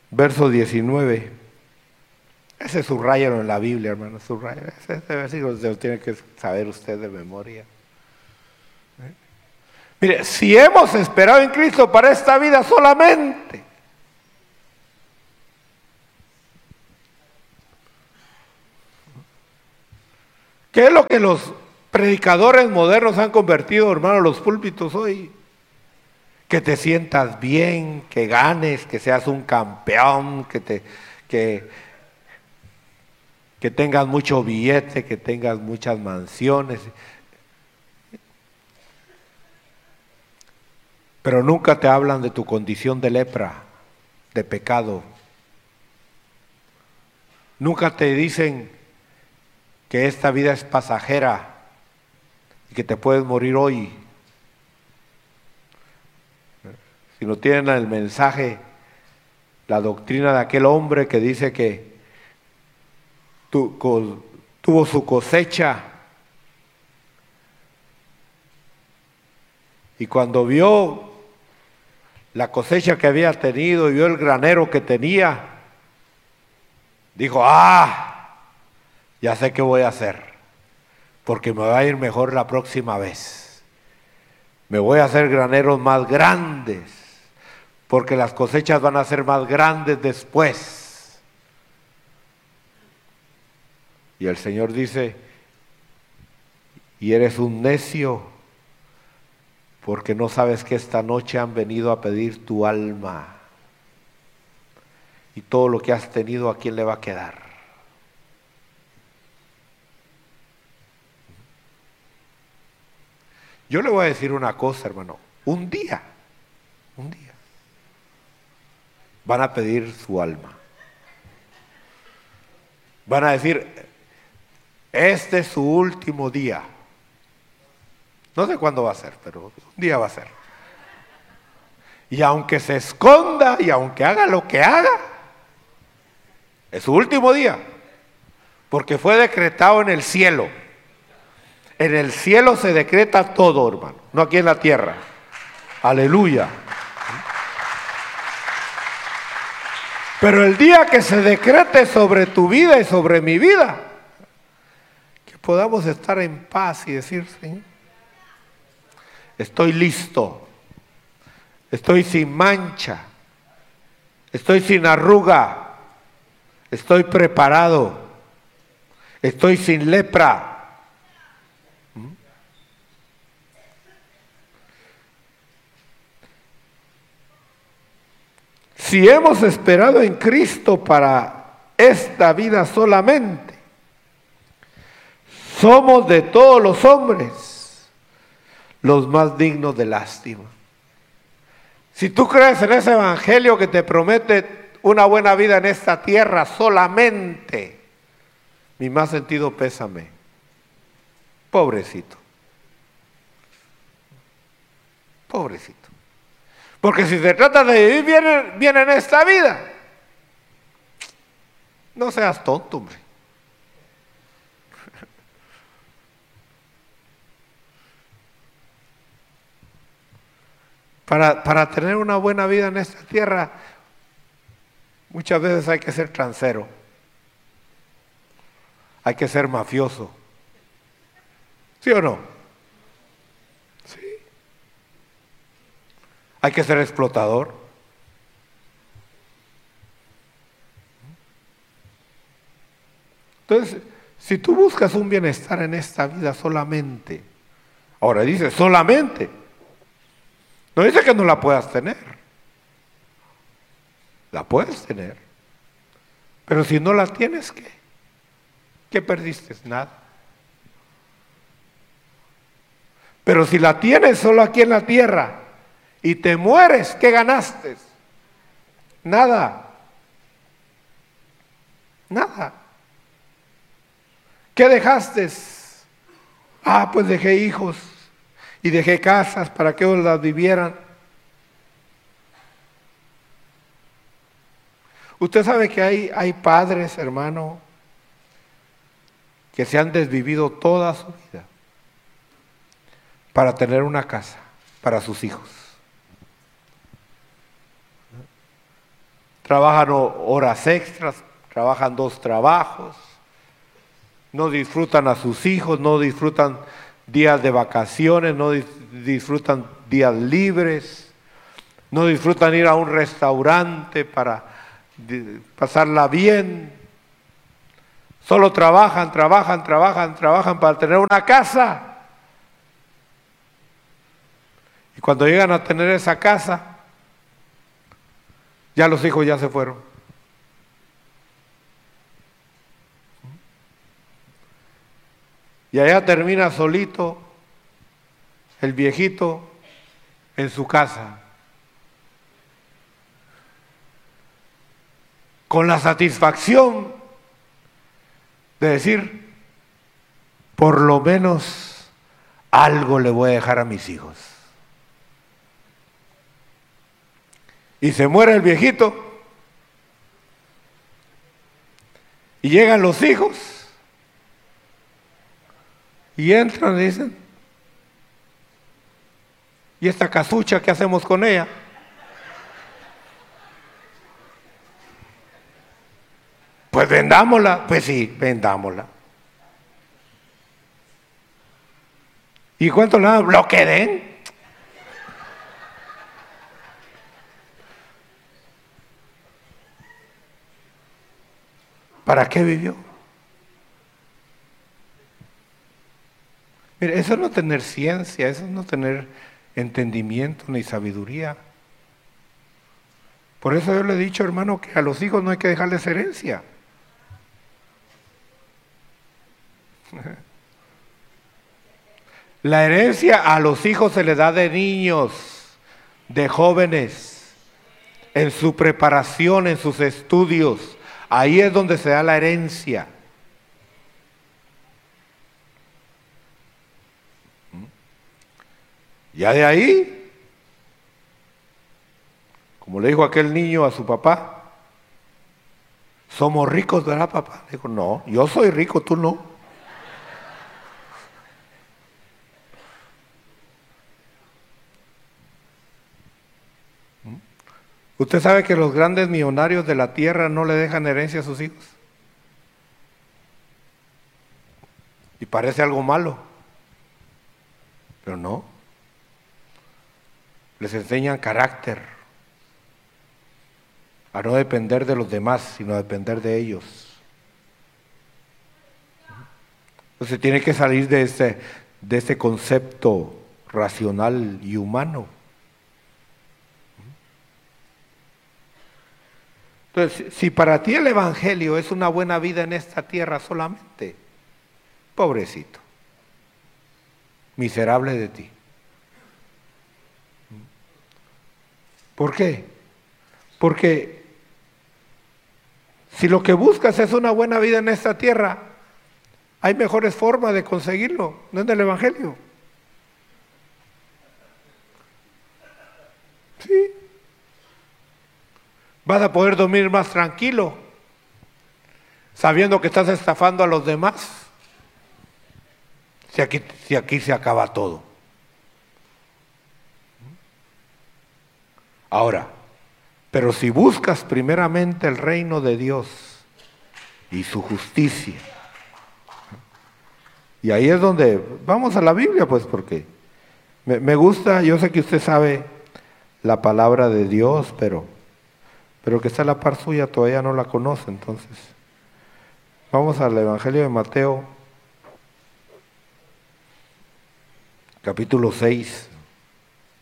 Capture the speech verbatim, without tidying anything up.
verso diecinueve. Ese subrayalo en la Biblia, hermano, subrayalo. Ese versículo lo tiene que saber usted de memoria. ¿Eh? Mire, si hemos esperado en Cristo para esta vida solamente, ¿qué es lo que los predicadores modernos han convertido, hermano, los púlpitos hoy? Que te sientas bien, que ganes, que seas un campeón, que te que, que tengas mucho billete, que tengas muchas mansiones. Pero nunca te hablan de tu condición de lepra, de pecado. Nunca te dicen que esta vida es pasajera y que te puedes morir hoy. Si no tienen el mensaje, la doctrina de aquel hombre que dice que tu, co, tuvo su cosecha y cuando vio la cosecha que había tenido y vio el granero que tenía, dijo, ah, ya sé qué voy a hacer, porque me va a ir mejor la próxima vez. Me voy a hacer graneros más grandes, porque las cosechas van a ser más grandes después. Y el Señor dice, y eres un necio, porque no sabes que esta noche han venido a pedir tu alma. Y todo lo que has tenido, ¿a quién le va a quedar? Yo le voy a decir una cosa, hermano. Un día, un día, van a pedir su alma. Van a decir, este es su último día. No sé cuándo va a ser, pero un día va a ser. Y aunque se esconda y aunque haga lo que haga, es su último día. Porque fue decretado en el cielo. En el cielo se decreta todo, hermano, no aquí en la tierra. Aleluya. Pero el día que se decrete sobre tu vida y sobre mi vida, que podamos estar en paz y decir, Señor, estoy listo, estoy sin mancha, estoy sin arruga, estoy preparado, estoy sin lepra. Si hemos esperado en Cristo para esta vida solamente, somos de todos los hombres los más dignos de lástima. Si tú crees en ese evangelio que te promete una buena vida en esta tierra solamente, mi más sentido pésame. Pobrecito. Pobrecito. Porque si se trata de vivir bien, bien en esta vida, no seas tonto, hombre. Para, para tener una buena vida en esta tierra, muchas veces hay que ser transero, hay que ser mafioso. ¿Sí o no? Sí. Hay que ser explotador. Entonces, si tú buscas un bienestar en esta vida solamente, ahora dice solamente, no dice que no la puedas tener, la puedes tener, pero si no la tienes, ¿qué? ¿Qué perdiste? Nada. Pero si la tienes solo aquí en la tierra y te mueres, ¿qué ganaste? Nada. Nada. ¿Qué dejaste? Ah, pues dejé hijos y dejé casas para que ellos las vivieran. Usted sabe que hay, hay padres, hermano, que se han desvivido toda su vida para tener una casa para sus hijos. trabajan horas extras, trabajan dos trabajos, no disfrutan a sus hijos, no disfrutan días de vacaciones, no disfrutan días libres, no disfrutan ir a un restaurante para pasarla bien. Solo trabajan, trabajan, trabajan, trabajan para tener una casa. Y cuando llegan a tener esa casa, ya los hijos ya se fueron. Y allá termina solito el viejito en su casa, con la satisfacción de decir, por lo menos algo le voy a dejar a mis hijos. Y se muere el viejito y llegan los hijos y entran y dicen, ¿y esta casucha qué hacemos con ella? Pues vendámosla. Pues sí, vendámosla. ¿Y cuánto le dan? Lo que den. ¿Para qué vivió? Mire, eso es no tener ciencia, eso es no tener entendimiento ni sabiduría. Por eso yo le he dicho, hermano, que a los hijos no hay que dejarles herencia. La herencia a los hijos se les da de niños, de jóvenes, en su preparación, en sus estudios. Ahí es donde se da la herencia. Ya de ahí, como le dijo aquel niño a su papá, somos ricos, ¿verdad, papá? Le dijo, no, yo soy rico, tú no. ¿Usted sabe que los grandes millonarios de la tierra no le dejan herencia a sus hijos? Y parece algo malo, pero no. Les enseñan carácter, a no depender de los demás, sino a depender de ellos. Entonces tiene que salir de ese, de ese concepto racional y humano. Entonces, si para ti el Evangelio es una buena vida en esta tierra solamente, pobrecito, miserable de ti. ¿Por qué? Porque si lo que buscas es una buena vida en esta tierra, hay mejores formas de conseguirlo, no es del Evangelio. Sí. Vas a poder dormir más tranquilo, sabiendo que estás estafando a los demás, si aquí, si aquí se acaba todo. Ahora, pero si buscas primeramente el reino de Dios y su justicia, y ahí es donde, vamos a la Biblia pues, porque me, me gusta, yo sé que usted sabe la palabra de Dios, pero, pero que está a la par suya todavía no la conoce, entonces, vamos al Evangelio de Mateo, capítulo seis.